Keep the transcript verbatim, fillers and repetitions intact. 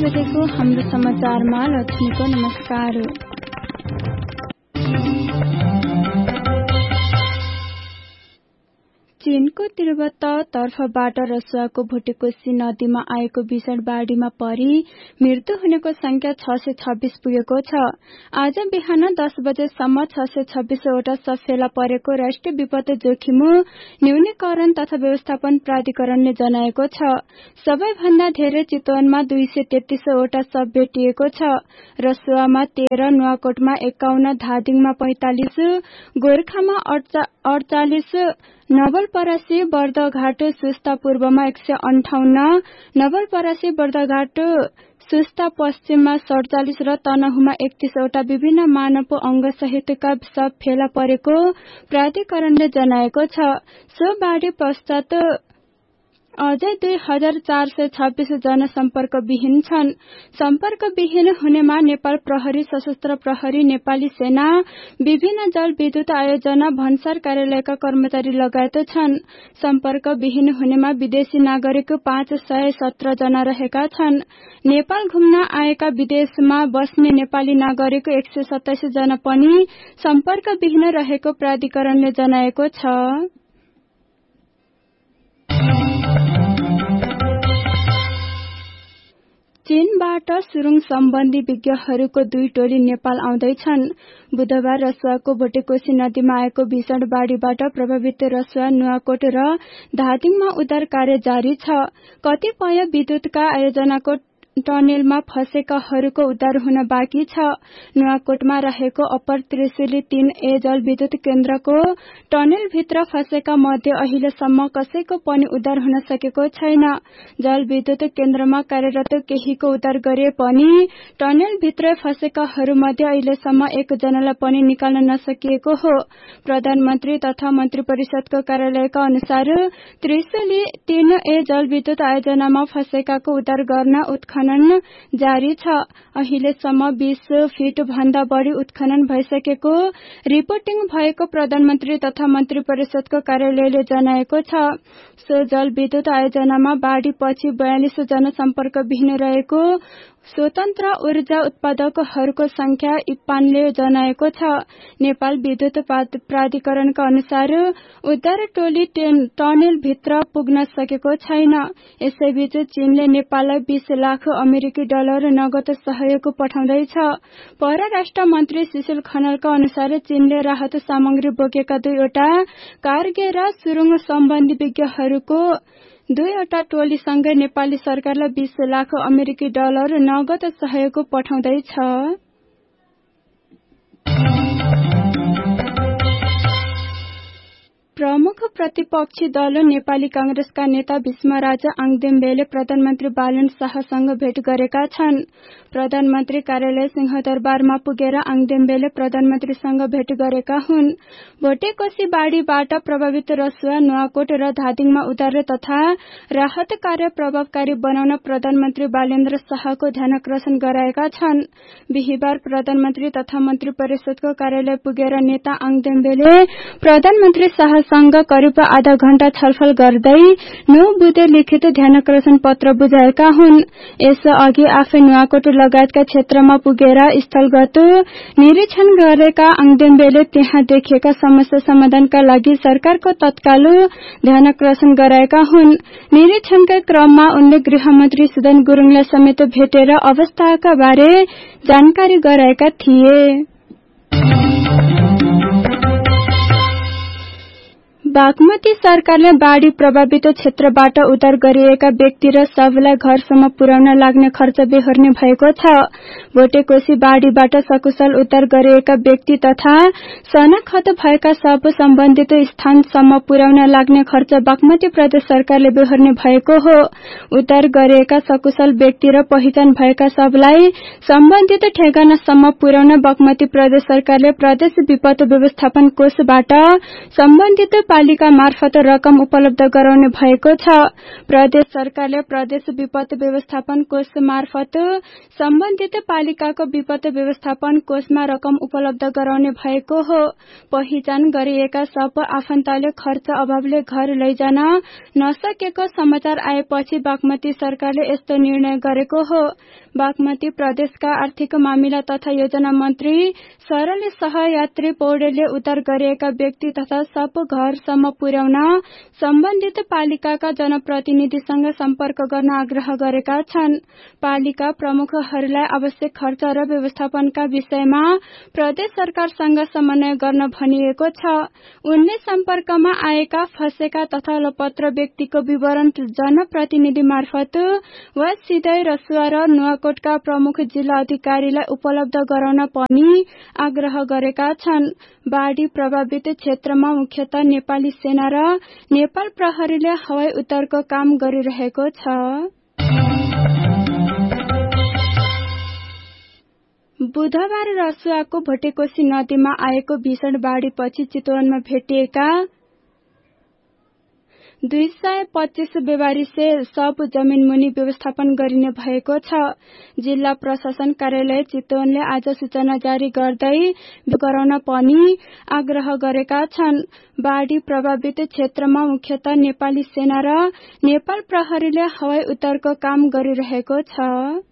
बजेको हाम्रो समाचारमा लक्ष्मीको नमस्कार। चीनको तिब्बत तर्फबाट रसुवाको भुटेकोसी नदीमा आएको भीषण बाढीमा परी मृत्यु हुनेको संख्या छ सय छब्बीस पुगेको छ। आज बिहान दस बजेसम्म छ सय छब्बीसवटा शव फेला परेको राष्ट्रिय विपत्ति जोखिम न्यूनीकरण तथा व्यवस्थापन प्राधिकरणले जनाएको छ। सबैभन्दा धेरै चितवनमा दुई सय तेत्तीसवटा शव भेटिएको छ। रसुवामा तेह्र, नुवाकोटमा एकाउन्न, धादिङमा पैंतालिस, गोर्खामा अडचालिस, नवलपरासी, बर्दघाट, सुस्ता पूर्वमा एक सय अन्ठाउन्न, नवलपरासी, बर्दघाट, सुस्ता पश्चिममा सडचालिस र तनहुमा एकतीसवटा विभिन्न मानव अंग सहितका शव फेला परेको प्राधिकरणले जनाएको छ। सो बाढी पश्चात अझै दुई हजार चार सय छब्बीस जना सम्पर्कविहीन छन्। सम्पर्कविहीन हुनेमा नेपाल प्रहरी, सशस्त्र प्रहरी, नेपाली सेना, विभिन्न जल विद्युत आयोजना, भन्सार कार्यालयका कर्मचारी लगायत छन्। सम्पर्कविहीन हुनेमा विदेशी नागरिक पाँच सय सत्र जना रहेका छन्। नेपाल घुम्न आएका विदेशमा बस्ने नेपाली नागरिक एक सय सत्ताइस जना पनि सम्पर्कविहीन रहेको प्राधिकरणले जनाएको छ। चीनबाट सुरुङ सम्बन्धी विज्ञहरूको दुई टोली नेपाल आउँदैछन्। बुधबार रसुवाको भुटेकोसी नदीमा आएको भीषण बाढीबाट प्रभावित रसुवा, नुवाकोट र धादिङमा उद्धार कार्य जारी छ। कतिपय विद्युतका आयोजनाको टनेलमा फँसेकाहरूको उद्धार हुन बाँकी छ। नुवाकोटमा रहेको अप्पर त्रिशुली तीन ए जल विद्युत केन्द्रको टनेलभित्र फँसेका मध्ये अहिलेसम्म कसैको पनि उद्धार हुन सकेको छैन। जल विद्युत केन्द्रमा कार्यरत केहीको उद्धार गरे पनि टनेलभित्र फँसेकाहरूमध्ये अहिलेसम्म एक जनालाई पनि निकाल्न नसकिएको हो। प्रधानमन्त्री तथा मन्त्री परिषदको कार्यालयका अनुसार त्रिशुली तीन ए जल विद्युत आयोजनामा फँसेकाको उद्धार गर्न उत्खनन जारी छ। अहिलेसम्म बीस फिट भन्दा बढी उत्खनन भइसकेको रिपोर्टिङ भएको प्रधानमन्त्री तथा मन्त्री परिषदको कार्यालयले जनाएको छ। सो जल विद्युत आयोजनामा बाढीपछि बयालिस जना सम्पर्कविहीन रहेको स्वतन्त्र ऊर्जा उत्पादकहरूको संख्या इप्पानले जनाएको छ। नेपाल विद्युत प्राधिकरणका अनुसार उद्धार टोली टनेलभित्र पुग्न सकेको छैन। यसैबीच चीनले नेपाललाई बीस लाख अमेरिकी डलर नगद सहयोग पठाउँदैछ। परराष्ट्र मन्त्री सुशील खनालका अनुसार चीनले राहत सामग्री बोकेका दुईवटा कारगे र सुरुङ सम्बन्धी विज्ञहरूको दुईवटा टोलीसँगै नेपाली सरकारलाई बीस लाख अमेरिकी डलर नगद सहयोग पठाउँदैछ। प्रमुख प्रतिपक्षी दल नेपाली कांग्रेसका नेता भीष्मराज आङदेम्बेले प्रधानमन्त्री बालन शाहसँग भेट गरेका छन्। प्रधानमन्त्री कार्यालय सिंहदरबारमा पुगेर आङदेम्बेले प्रधानमन्त्रीसँग भेट गरेका हुन्। भुटेकोसी बाढीबाट प्रभावित रसुवा, नुवाकोट र धादिङमा उद्धार तथा राहत कार्य प्रभावकारी बनाउन प्रधानमन्त्री बालेन्द्र शाहको ध्यानाकर्षण गराएका छन्। बिहिबार प्रधानमन्त्री तथा मन्त्री परिषदको कार्यालय पुगेर नेता आङदेम्बेले प्रधानमन्त्री शाह सँग करिब आधा घण्टा छलफल गर्दै नौ बुँदे लिखित ध्यानाकर्षण पत्र बुझाएका हुन्। यसअघि आफै नुवाकोट लगायतका क्षेत्रमा पुगेर स्थलगत निरीक्षण गरेका आङदेम्बेले त्यहाँ देखिएका समस्या समाधानका लागि सरकारको तत्काल ध्यानाकर्षण गराएका हुन्। निरीक्षणकै क्रममा उनले गृहमन्त्री सुदन गुरुङलाई समेत भेटेर अवस्थाका बारे जानकारी गराएका थिए। बागमती सरकारले बाढी प्रभावित क्षेत्रबाट उद्धार गरिएका व्यक्ति र शवलाई घरसम्म पुर्याउन लाग्ने खर्च बेहोर्ने भएको छ। भुटेकोसी बाढीबाट सकुशल उद्धार गरिएका व्यक्ति तथा शनाखत भएका शव सम्बन्धित स्थानसम्म पुर्याउन लाग्ने खर्च बागमती प्रदेश सरकारले बेहोर्ने भएको हो। उद्धार गरिएका सकुशल व्यक्ति र पहिचान भएका शवलाई सम्बन्धित ठेगानासम्म पुर्याउन बागमती प्रदेश सरकारले प्रदेश विपद व्यवस्थापन कोषबाट सम्बन्धित पालिका मार्फत रकम उपलब्ध गराउने भएको छ। प्रदेश सरकारले प्रदेश विपद व्यवस्थापन कोष मार्फत सम्बन्धित पालिकाको विपद व्यवस्थापन कोषमा रकम उपलब्ध गराउने भएको हो। पहिचान गरिएका शव आफन्तले खर्च अभावले घर लैजान नसकेको समाचार आएपछि बागमती सरकारले यस्तो निर्णय गरेको हो। बागमती प्रदेशका आर्थिक मामिला तथा योजना मन्त्री सरली सहयात्री पौडेलले उद्धार गरिएका व्यक्ति तथा सब घरसम्म पुर्याउन सम्बन्धित पालिकाका जनप्रतिनिधिसँग सम्पर्क गर्न आग्रह गरेका छन्। पालिका प्रमुखहरूलाई आवश्यक खर्च र व्यवस्थापनका विषयमा प्रदेश सरकारसँग समन्वय गर्न भनिएको छ। उनले सम्पर्कमा आएका फँसेका तथा अलपत्र व्यक्तिको विवरण जनप्रतिनिधि मार्फत वा सिधै रसुवा र नुवाकोटका प्रमुख जिल्ला अधिकारीलाई उपलब्ध गराउन पनि आग्रह गरेका छन्। बाढ़ी प्रभावित क्षेत्रमा मुख्यतः नेपाली सेना र नेपाल प्रहरीले हवाई उद्धारको काम गरिरहेको छ। बुधबार रसुवाको भोटेकोशी नदीमा आएको भीषण बाढ़ीपछि चितवनमा भेटिएका दुई सय पच्चीस बेवारिसे सब जमिन मुनि व्यवस्थापन गरिने भएको छ। जिल्ला प्रशासन कार्यालय चितवनले आज सूचना जारी गर्दै गराउन पनि आग्रह गरेका छन्। बाढ़ी प्रभावित क्षेत्रमा मुख्यतः नेपाली सेना र नेपाल प्रहरीले हवाई उद्धारको काम गरिरहेको छ।